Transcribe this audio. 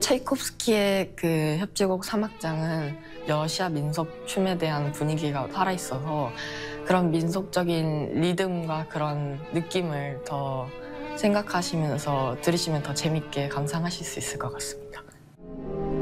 차이콥스키의 그 협주곡 사막장은 러시아 민속 춤에 대한 분위기가 살아있어서 그런 민속적인 리듬과 그런 느낌을 더 생각하시면서 들으시면 더 재밌게 감상하실 수 있을 것 같습니다.